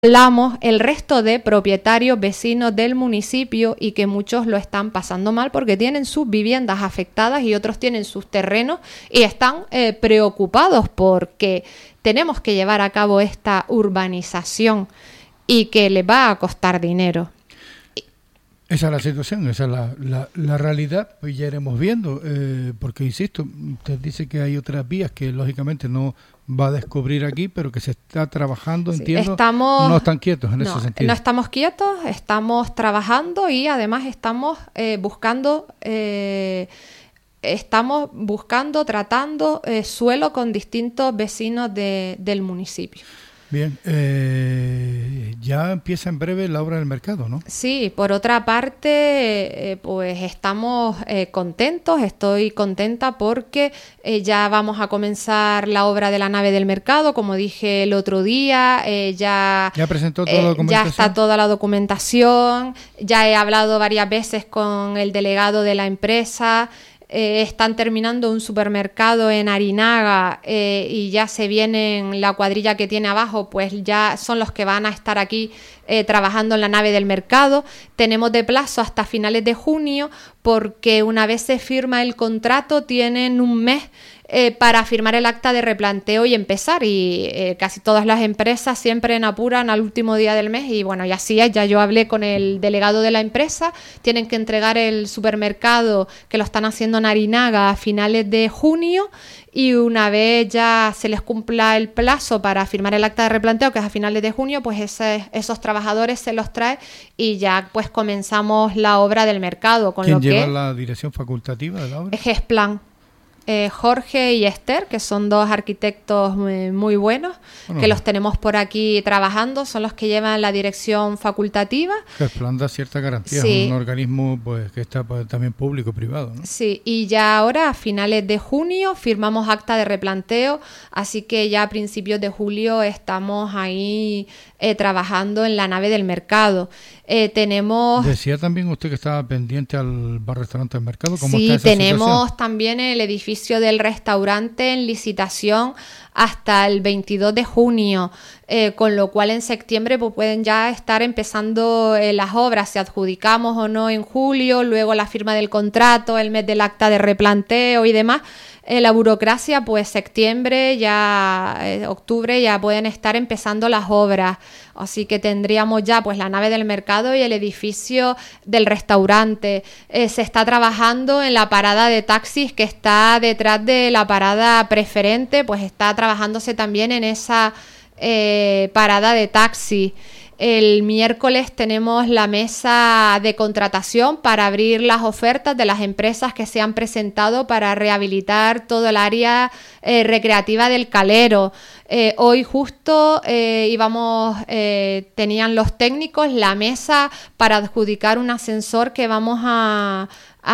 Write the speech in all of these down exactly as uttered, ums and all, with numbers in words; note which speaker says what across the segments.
Speaker 1: hablamos el resto de propietarios vecinos del municipio y que muchos lo están pasando mal porque tienen sus viviendas afectadas y otros tienen sus terrenos y están eh, preocupados porque tenemos que llevar a cabo esta urbanización y que les va a costar dinero.
Speaker 2: Esa es la situación, esa es la, la, la realidad, pues ya iremos viendo, eh, porque insisto, usted dice que hay otras vías que lógicamente no va a descubrir aquí, pero que se está trabajando,
Speaker 1: Sí,
Speaker 2: entiendo,
Speaker 1: estamos,
Speaker 2: no están quietos en
Speaker 1: no,
Speaker 2: ese sentido.
Speaker 1: No estamos quietos, estamos trabajando y además estamos eh, buscando... Eh, estamos buscando, tratando eh, suelo con distintos vecinos de, del municipio.
Speaker 2: Bien, eh, ya empieza en breve la obra del mercado, ¿no?
Speaker 1: Sí, por otra parte, eh, pues estamos eh, contentos, estoy contenta porque eh, ya vamos a comenzar la obra de la nave del mercado, como dije el otro día, eh, ya,
Speaker 2: ya presentó toda la
Speaker 1: eh,
Speaker 2: documentación.
Speaker 1: Ya está toda la documentación, ya he hablado varias veces con el delegado de la empresa. Eh, están terminando un supermercado en Arinaga eh, y ya se vienen la cuadrilla que tiene abajo, pues ya son los que van a estar aquí eh, trabajando en la nave del mercado. Tenemos de plazo hasta finales de junio porque una vez se firma el contrato tienen un mes Eh, para firmar el acta de replanteo y empezar y eh, casi todas las empresas siempre en apuran al último día del mes y bueno, y así es, ya yo hablé con el delegado de la empresa, tienen que entregar el supermercado que lo están haciendo en Arinaga a finales de junio y una vez ya se les cumpla el plazo para firmar el acta de replanteo, que es a finales de junio, pues ese, esos trabajadores se los trae y ya pues comenzamos la obra del mercado. Con
Speaker 2: ¿Quién
Speaker 1: lo
Speaker 2: lleva
Speaker 1: que
Speaker 2: la dirección facultativa de la obra?
Speaker 1: Gesplan. Eh, Jorge y Esther, que son dos arquitectos muy, muy buenos, bueno, que los tenemos por aquí trabajando, son los que llevan la dirección facultativa.
Speaker 2: Gesplan da cierta garantía,
Speaker 1: sí.
Speaker 2: Es un organismo pues que está pues, también público-privado, ¿no?
Speaker 1: Sí, y ya ahora a finales de junio firmamos acta de replanteo, así que ya a principios de julio estamos ahí eh, trabajando en la nave del mercado. Eh, tenemos...
Speaker 2: Decía también usted que estaba pendiente al bar-restaurante del mercado. ¿Cómo
Speaker 1: sí,
Speaker 2: está esa
Speaker 1: tenemos
Speaker 2: situación?
Speaker 1: También el edificio del restaurante en licitación hasta el veintidós de junio, eh, con lo cual en septiembre pues, pueden ya estar empezando eh, las obras, si adjudicamos o no en julio, luego la firma del contrato, el mes del acta de replanteo y demás. Eh, la burocracia, pues septiembre, ya eh, octubre, ya pueden estar empezando las obras. Así que tendríamos ya pues la nave del mercado y el edificio del restaurante. Eh, se está trabajando en la parada de taxis que está detrás de la parada preferente, pues está trabajándose también en esa eh, parada de taxi. El miércoles tenemos la mesa de contratación para abrir las ofertas de las empresas que se han presentado para rehabilitar todo el área eh, recreativa del Calero. Eh, hoy justo eh, íbamos, eh, tenían los técnicos la mesa para adjudicar un ascensor que vamos a,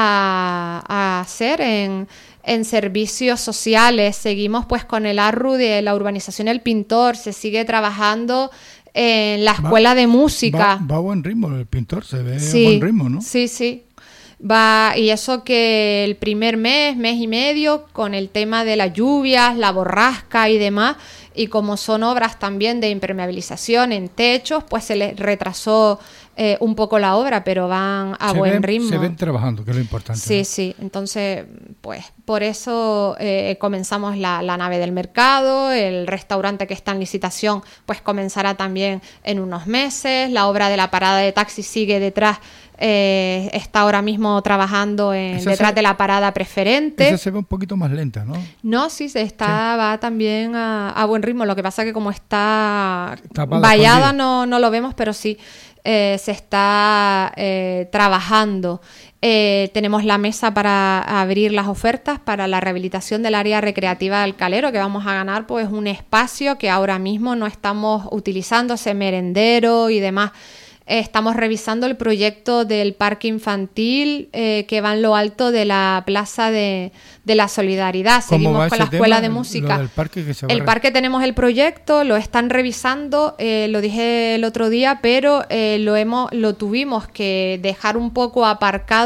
Speaker 1: a, a hacer en... en servicios sociales. Seguimos pues con el A R R U de la urbanización El Pintor, se sigue trabajando en la escuela
Speaker 2: va,
Speaker 1: de música.
Speaker 2: Va, va a buen ritmo el Pintor, se ve
Speaker 1: sí,
Speaker 2: a buen ritmo, ¿no?
Speaker 1: Sí, sí. Va, y eso que el primer mes, mes y medio, con el tema de las lluvias, la borrasca y demás, y como son obras también de impermeabilización en techos, pues se les retrasó eh, un poco la obra, pero van a
Speaker 2: se
Speaker 1: buen
Speaker 2: ven,
Speaker 1: ritmo.
Speaker 2: Se ven trabajando, que es lo importante.
Speaker 1: Sí,
Speaker 2: ¿no?
Speaker 1: sí. Entonces, pues por eso eh, comenzamos la, la nave del mercado, el restaurante que está en licitación, pues comenzará también en unos meses, la obra de la parada de taxi sigue detrás. Eh, está ahora mismo trabajando en, detrás se, de la parada preferente.
Speaker 2: Esa se ve un poquito más lenta, ¿no?
Speaker 1: No, sí, se está, sí. va también a, a buen ritmo. Lo que pasa que como está
Speaker 2: Tapada,
Speaker 1: vallada no, no lo vemos, pero sí eh, se está eh, trabajando. Eh, tenemos la mesa para abrir las ofertas para la rehabilitación del área recreativa del Calero, que vamos a ganar pues un espacio que ahora mismo no estamos utilizando, ese merendero y demás. Estamos revisando el proyecto del parque infantil eh, que va en lo alto de la Plaza de, de la Solidaridad. Seguimos con la escuela de música.
Speaker 2: Del parque que se
Speaker 1: el parque tenemos el proyecto, lo están revisando, eh, lo dije el otro día, pero eh, lo, hemos, lo tuvimos que dejar un poco aparcado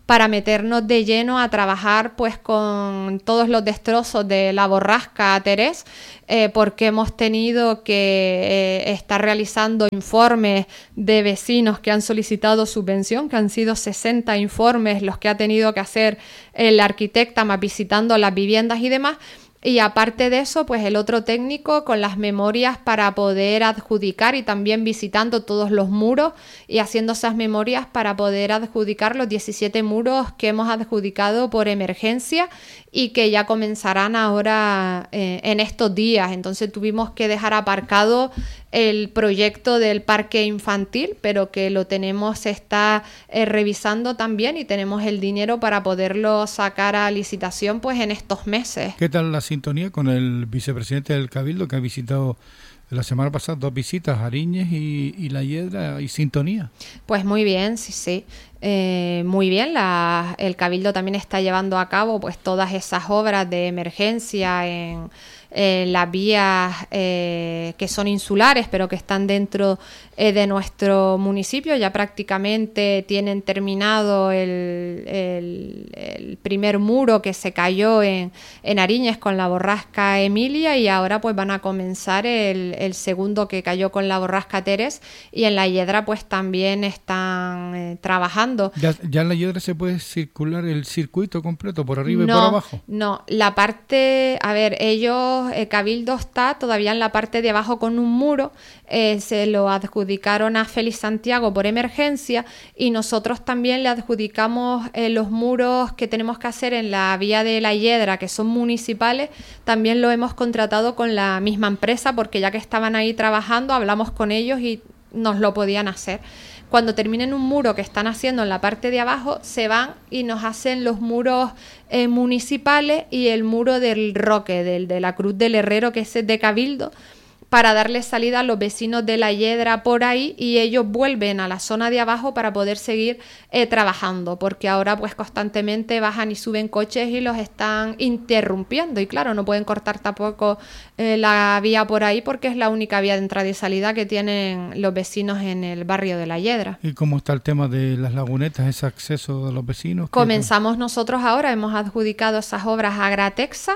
Speaker 1: para meternos de lleno a trabajar pues con todos los destrozos de la borrasca Terés, eh, porque hemos tenido que eh, estar realizando informes de vecinos que han solicitado subvención, que han sido sesenta informes los que ha tenido que hacer el arquitecta más visitando las viviendas y demás. Y aparte de eso, pues el otro técnico con las memorias para poder adjudicar y también visitando todos los muros y haciendo esas memorias para poder adjudicar los diecisiete muros que hemos adjudicado por emergencia y que ya comenzarán ahora eh, en estos días. Entonces tuvimos que dejar aparcado el proyecto del parque infantil, pero que lo tenemos, se está eh, revisando también y tenemos el dinero para poderlo sacar a licitación pues en estos meses.
Speaker 2: ¿Qué tal la sintonía con el vicepresidente del Cabildo, que ha visitado la semana pasada dos visitas, Ariñez y, y La Hiedra, y sintonía?
Speaker 1: Pues muy bien, sí, sí. Eh, muy bien, la, el Cabildo también está llevando a cabo pues todas esas obras de emergencia en eh, las vías eh, que son insulares pero que están dentro eh, de nuestro municipio. Ya prácticamente tienen terminado el, el, el primer muro que se cayó en, en Ariñez con la borrasca Emilia, y ahora pues van a comenzar el, el segundo que cayó con la borrasca Terés, y en La Hiedra pues también están eh, trabajando.
Speaker 2: ¿Ya, ¿Ya en La Hiedra se puede circular el circuito completo por arriba
Speaker 1: no,
Speaker 2: y por abajo?
Speaker 1: No, la parte, a ver, ellos, eh, Cabildo está todavía en la parte de abajo con un muro, eh, se lo adjudicaron a Félix Santiago por emergencia, y nosotros también le adjudicamos eh, los muros que tenemos que hacer en la vía de La Hiedra, que son municipales, también lo hemos contratado con la misma empresa, porque ya que estaban ahí trabajando, hablamos con ellos y nos lo podían hacer. Cuando terminen un muro que están haciendo en la parte de abajo, se van y nos hacen los muros eh, municipales y el muro del Roque, del, de la Cruz del Herrero, que es de Cabildo, para darle salida a los vecinos de La Hiedra por ahí, y ellos vuelven a la zona de abajo para poder seguir eh, trabajando, porque ahora pues constantemente bajan y suben coches y los están interrumpiendo, y claro, no pueden cortar tampoco eh, la vía por ahí, porque es la única vía de entrada y salida que tienen los vecinos en el barrio de La Hiedra.
Speaker 2: ¿Y cómo está el tema de las lagunetas, ese acceso de los vecinos?
Speaker 1: Comenzamos nosotros ahora, hemos adjudicado esas obras a Gratexa,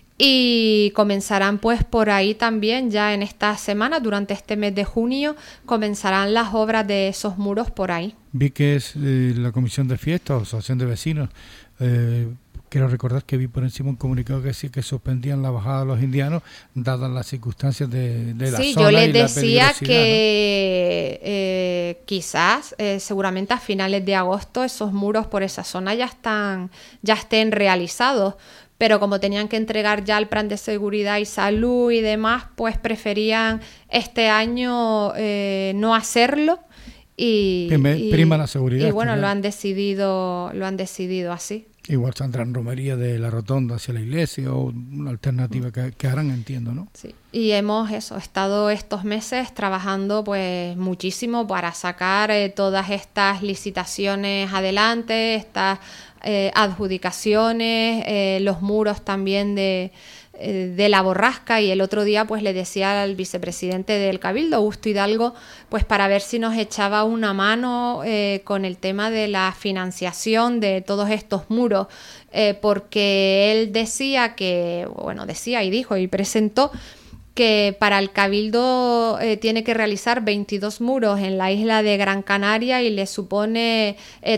Speaker 1: y comenzarán pues por ahí también ya en esta semana, durante este mes de junio, comenzarán las obras de esos muros por ahí.
Speaker 2: Vi que es eh, la Comisión de Fiestas o Asociación de Vecinos. Eh, quiero recordar que vi por encima un comunicado que decía que suspendían la bajada de los indianos dadas las circunstancias de, de la
Speaker 1: sí,
Speaker 2: zona.
Speaker 1: Sí, yo les
Speaker 2: y
Speaker 1: decía
Speaker 2: la
Speaker 1: que ¿no? eh, quizás, eh, seguramente a finales de agosto, esos muros por esa zona ya están, ya estén realizados. Pero como tenían que entregar ya el plan de seguridad y salud y demás, pues preferían este año eh, no hacerlo, y,
Speaker 2: y prima la seguridad.
Speaker 1: Y bueno, lo han decidido, lo han decidido así.
Speaker 2: Igual saldrán romerías de la rotonda hacia la iglesia o una alternativa que, que harán, entiendo, ¿no?
Speaker 1: Sí. Y hemos eso, estado estos meses trabajando pues muchísimo para sacar eh, todas estas licitaciones adelante, estas eh, adjudicaciones, eh, los muros también de, eh, de la borrasca. Y el otro día pues le decía al vicepresidente del Cabildo, Augusto Hidalgo, pues para ver si nos echaba una mano eh, con el tema de la financiación de todos estos muros, eh, porque él decía que, bueno, decía y dijo y presentó que para el Cabildo eh, tiene que realizar veintidós muros en la isla de Gran Canaria y le supone eh,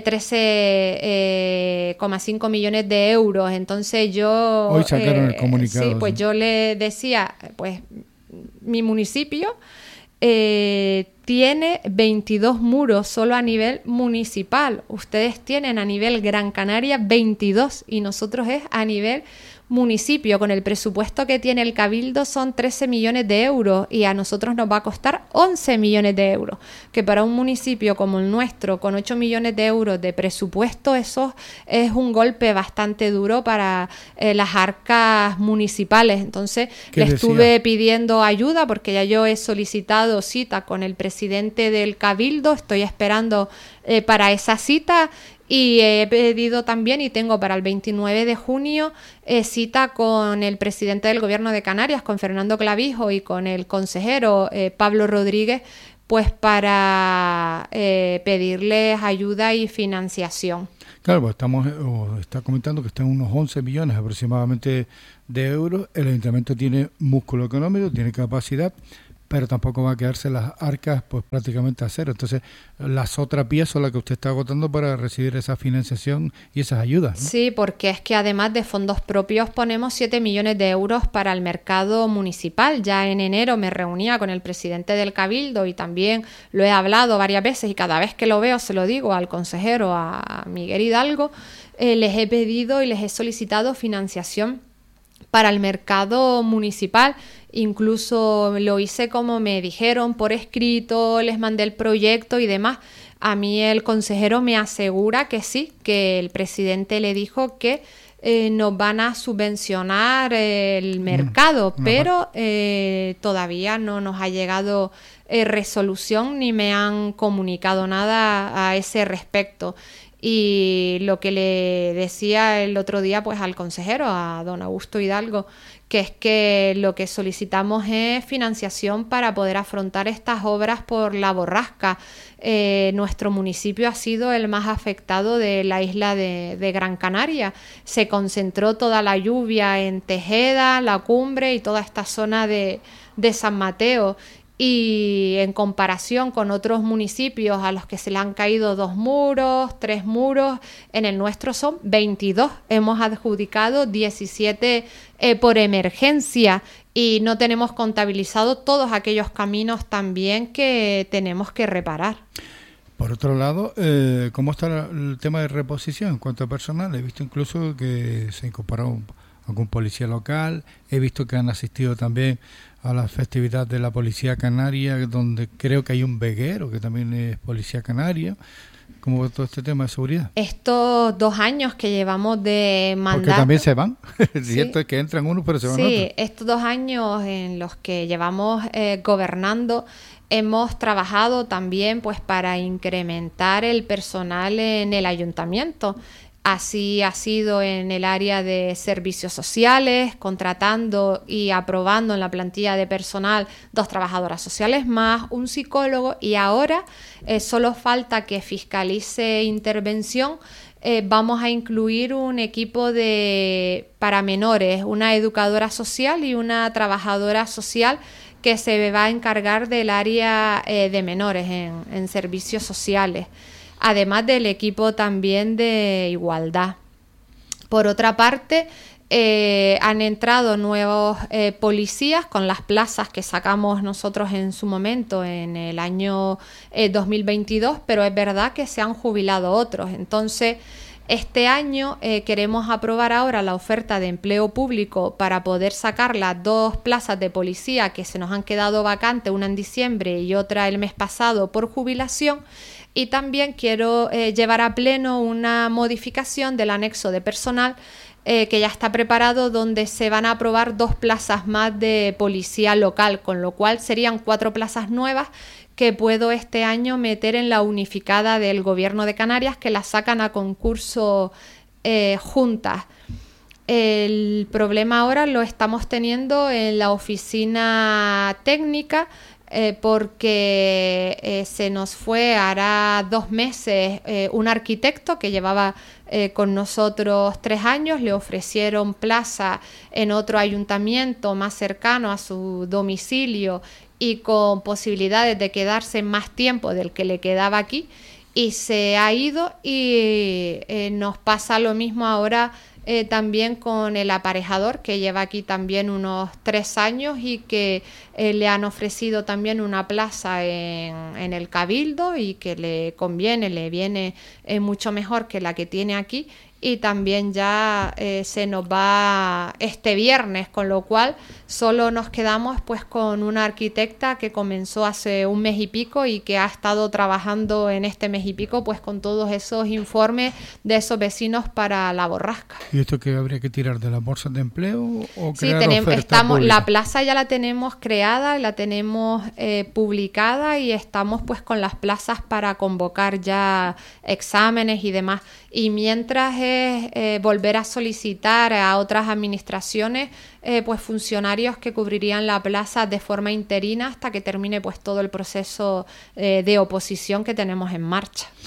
Speaker 1: trece coma cinco millones de euros. Entonces yo...
Speaker 2: Hoy sacaron
Speaker 1: eh,
Speaker 2: el comunicado.
Speaker 1: Sí, pues
Speaker 2: sí.
Speaker 1: yo le decía, pues mi municipio eh, tiene veintidós muros solo a nivel municipal. Ustedes tienen a nivel Gran Canaria veintidós y nosotros es a nivel municipio. Con el presupuesto que tiene el Cabildo son trece millones de euros y a nosotros nos va a costar once millones de euros, que para un municipio como el nuestro con ocho millones de euros de presupuesto, eso es un golpe bastante duro para eh, las arcas municipales. Entonces le estuve pidiendo ayuda porque ya yo he solicitado cita con el presidente del Cabildo, estoy esperando eh, para esa cita. Y he pedido también, y tengo para el veintinueve de junio, eh, cita con el presidente del Gobierno de Canarias, con Fernando Clavijo, y con el consejero eh, Pablo Rodríguez, pues para eh, pedirles ayuda y financiación.
Speaker 2: Claro, pues estamos, o está comentando que están unos once millones aproximadamente de euros. El ayuntamiento tiene músculo económico, tiene capacidad, pero tampoco va a quedarse las arcas pues prácticamente a cero. Entonces, las otras vías son las que usted está agotando para recibir esa financiación y esas ayudas, ¿no?
Speaker 1: Sí, porque es que además de fondos propios ponemos siete millones de euros para el mercado municipal. Ya en enero me reunía con el presidente del Cabildo y también lo he hablado varias veces y cada vez que lo veo se lo digo al consejero, a Miguel Hidalgo, eh, les he pedido y les he solicitado financiación para el mercado municipal. Incluso lo hice como me dijeron por escrito, les mandé el proyecto y demás. A mí el consejero me asegura que sí, que el presidente le dijo que eh, nos van a subvencionar el mercado, mm, pero eh, todavía no nos ha llegado eh, resolución ni me han comunicado nada a ese respecto. Y lo que le decía el otro día pues al consejero, a don Augusto Hidalgo, que es que lo que solicitamos es financiación para poder afrontar estas obras por la borrasca. Eh, nuestro municipio ha sido el más afectado de la isla de, de Gran Canaria. Se concentró toda la lluvia en Tejeda, La Cumbre y toda esta zona de, de San Mateo. Y en comparación con otros municipios a los que se le han caído dos muros, tres muros, en el nuestro son veintidós. Hemos adjudicado diecisiete eh, por emergencia y no tenemos contabilizado todos aquellos caminos también que tenemos que reparar.
Speaker 2: Por otro lado, eh, ¿cómo está el tema de reposición en cuanto a personal? He visto incluso que se incorporó algún policía local, he visto que han asistido también a la festividad de la Policía Canaria, donde creo que hay un veguero que también es Policía Canaria. ¿Cómo va todo este tema de seguridad?
Speaker 1: Estos dos años que llevamos de mandato...
Speaker 2: Porque también se van. Es
Speaker 1: ¿Sí?
Speaker 2: cierto, es que entran unos pero se van
Speaker 1: sí,
Speaker 2: otros.
Speaker 1: Sí, estos dos años en los que llevamos eh, gobernando, hemos trabajado también pues para incrementar el personal en el ayuntamiento. Así ha sido en el área de servicios sociales, contratando y aprobando en la plantilla de personal dos trabajadoras sociales más, un psicólogo, y ahora eh, solo falta que fiscalice intervención. Eh, vamos a incluir un equipo de para menores, una educadora social y una trabajadora social que se va a encargar del área eh, de menores en, en servicios sociales, además del equipo también de igualdad. Por otra parte, eh, han entrado nuevos eh, policías con las plazas que sacamos nosotros en su momento en el año eh, dos mil veintidós, pero es verdad que se han jubilado otros. Entonces, este año eh, queremos aprobar ahora la oferta de empleo público para poder sacar las dos plazas de policía que se nos han quedado vacantes, una en diciembre y otra el mes pasado por jubilación. Y también quiero eh, llevar a pleno una modificación del anexo de personal eh, que ya está preparado, donde se van a aprobar dos plazas más de policía local, con lo cual serían cuatro plazas nuevas que puedo este año meter en la unificada del Gobierno de Canarias, que la sacan a concurso eh, juntas. El problema ahora lo estamos teniendo en la oficina técnica, Eh, porque eh, se nos fue hará dos meses eh, un arquitecto que llevaba eh, con nosotros tres años, le ofrecieron plaza en otro ayuntamiento más cercano a su domicilio y con posibilidades de quedarse más tiempo del que le quedaba aquí, y se ha ido. Y eh, nos pasa lo mismo ahora Eh, también con el aparejador, que lleva aquí también unos tres años y que eh, le han ofrecido también una plaza en, en el Cabildo y que le conviene, le viene eh, mucho mejor que la que tiene aquí, y también ya eh, se nos va este viernes, con lo cual solo nos quedamos pues con una arquitecta que comenzó hace un mes y pico y que ha estado trabajando en este mes y pico pues con todos esos informes de esos vecinos para la borrasca.
Speaker 2: ¿Y esto que habría que tirar de las bolsas de empleo o
Speaker 1: sí,
Speaker 2: crear
Speaker 1: tenemos,
Speaker 2: oferta
Speaker 1: estamos,
Speaker 2: pública?
Speaker 1: La plaza ya la tenemos creada, la tenemos eh, publicada, y estamos pues con las plazas para convocar ya exámenes y demás. Y mientras es eh, volver a solicitar a otras administraciones eh, pues funcionarios que cubrirían la plaza de forma interina hasta que termine pues todo el proceso eh, de oposición que tenemos en marcha.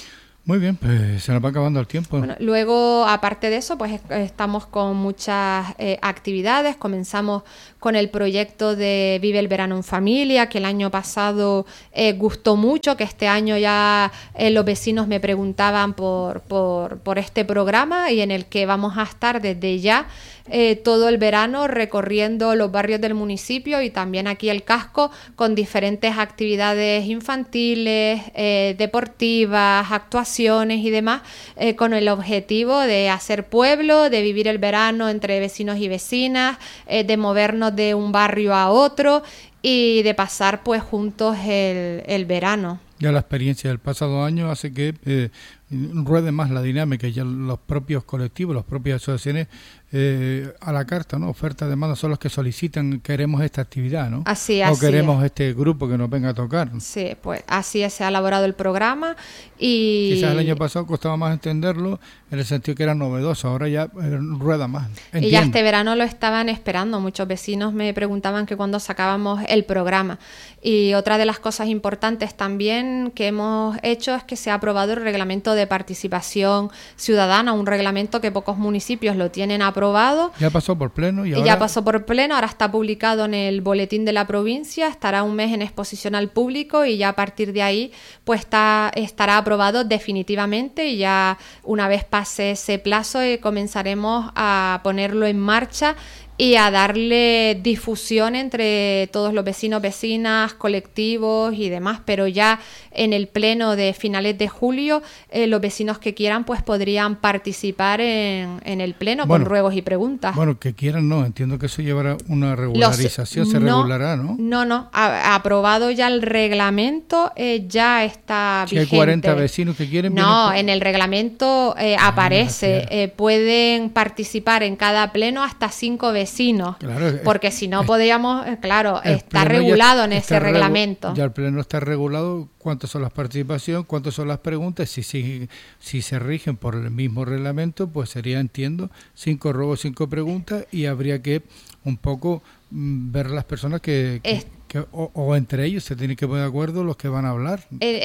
Speaker 2: Muy bien, pues se nos va acabando el tiempo.
Speaker 1: Bueno, luego, aparte de eso, pues estamos con muchas eh, actividades. Comenzamos con el proyecto de Vive el Verano en Familia, que el año pasado eh, gustó mucho, que este año ya eh, los vecinos me preguntaban por, por, por este programa, y en el que vamos a estar desde ya eh, todo el verano recorriendo los barrios del municipio y también aquí el casco, con diferentes actividades infantiles, eh, deportivas, actuaciones y demás, eh, con el objetivo de hacer pueblo, de vivir el verano entre vecinos y vecinas, eh, de movernos de un barrio a otro y de pasar pues juntos el, el verano.
Speaker 2: Ya la experiencia del pasado año hace que eh, ruede más la dinámica, ya los propios colectivos, las propias asociaciones eh, a la carta, ¿no? Oferta, demanda, son los que solicitan, queremos esta actividad, ¿no?
Speaker 1: Así,
Speaker 2: o
Speaker 1: así
Speaker 2: queremos
Speaker 1: es.
Speaker 2: este grupo que nos venga a tocar.
Speaker 1: Sí, pues así es, se ha elaborado el programa y...
Speaker 2: Quizás el año pasado costaba más entenderlo, en el sentido que era novedoso, ahora ya eh, rueda más. Entiendo.
Speaker 1: Y ya este verano lo estaban esperando, muchos vecinos me preguntaban que cuándo sacábamos el programa. Y otra de las cosas importantes también que hemos hecho es que se ha aprobado el reglamento de participación ciudadana, un reglamento que pocos municipios lo tienen aprobado.
Speaker 2: Ya pasó por pleno y,
Speaker 1: y
Speaker 2: ahora...
Speaker 1: ya pasó por pleno, ahora está publicado en el boletín de la provincia, estará un mes en exposición al público y ya a partir de ahí pues está, estará aprobado definitivamente, y ya una vez pase ese plazo eh, comenzaremos a ponerlo en marcha y a darle difusión entre todos los vecinos, vecinas, colectivos y demás, pero ya en el pleno de finales de julio eh, los vecinos que quieran pues podrían participar en, en el pleno bueno, con ruegos y preguntas.
Speaker 2: Bueno, que quieran no, entiendo que eso llevará una regularización, Los, se no, regulará, ¿no?
Speaker 1: No, no, ha, aprobado ya el reglamento, eh, ya está
Speaker 2: si
Speaker 1: vigente.
Speaker 2: Hay cuarenta vecinos que quieren...
Speaker 1: No,
Speaker 2: por...
Speaker 1: en el reglamento eh, ah, aparece, eh, pueden participar en cada pleno hasta cinco vecinos. Vecinos, claro, porque si no podríamos, claro, está regulado en ese reglamento.
Speaker 2: Ya el pleno está regulado, cuántas son las participaciones, cuántas son las preguntas, si, si, si se rigen por el mismo reglamento, pues sería, entiendo, cinco ruegos, cinco preguntas, y habría que un poco mm, ver las personas que... que es, Que, o, o entre ellos se tienen que poner de acuerdo los que van a hablar.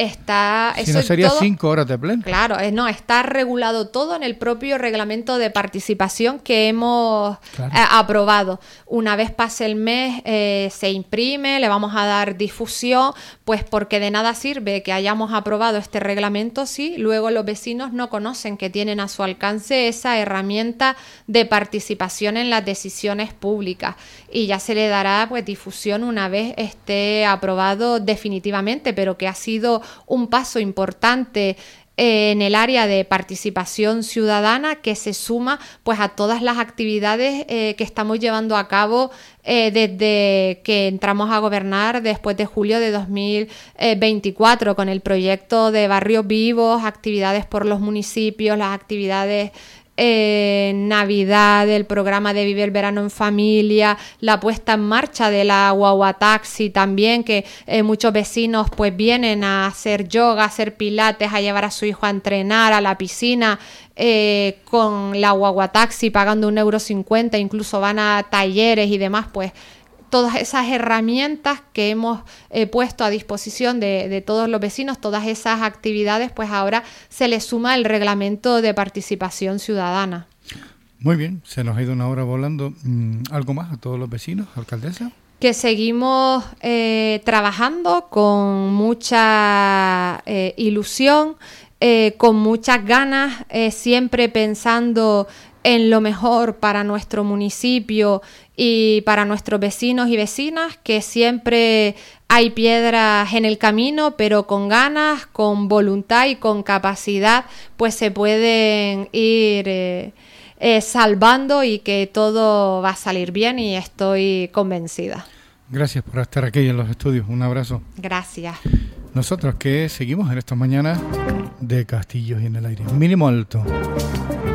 Speaker 1: Está,
Speaker 2: si
Speaker 1: eso
Speaker 2: no sería
Speaker 1: todo,
Speaker 2: cinco horas de pleno.
Speaker 1: Claro, no, está regulado todo en el propio reglamento de participación que hemos claro. eh, aprobado. Una vez pase el mes eh, se imprime, le vamos a dar difusión, pues porque de nada sirve que hayamos aprobado este reglamento si luego los vecinos no conocen que tienen a su alcance esa herramienta de participación en las decisiones públicas, y ya se le dará pues difusión una vez esté aprobado definitivamente, pero que ha sido un paso importante eh, en el área de participación ciudadana, que se suma pues a todas las actividades eh, que estamos llevando a cabo eh, desde que entramos a gobernar después de julio de dos mil veinticuatro, con el proyecto de Barrios Vivos, actividades por los municipios, las actividades Eh, Navidad, el programa de Vive el Verano en Familia, la puesta en marcha de la guagua taxi también, que eh, muchos vecinos pues vienen a hacer yoga, a hacer pilates, a llevar a su hijo a entrenar a la piscina eh, con la guagua taxi pagando un euro cincuenta, incluso van a talleres y demás, pues todas esas herramientas que hemos eh, puesto a disposición de, de todos los vecinos, todas esas actividades, pues ahora se le suma el reglamento de participación ciudadana.
Speaker 2: Muy bien, se nos ha ido una hora volando. ¿Algo más a todos los vecinos, alcaldesa?
Speaker 1: Que seguimos eh, trabajando con mucha eh, ilusión, eh, con muchas ganas, eh, siempre pensando en lo mejor para nuestro municipio y para nuestros vecinos y vecinas, que siempre hay piedras en el camino, pero con ganas, con voluntad y con capacidad, pues se pueden ir eh, eh, salvando, y que todo va a salir bien, y estoy convencida.
Speaker 2: Gracias por estar aquí en los estudios. Un abrazo.
Speaker 1: Gracias.
Speaker 2: Nosotros que seguimos en estas mañanas de Castillos y en el Aire. Mínimo alto.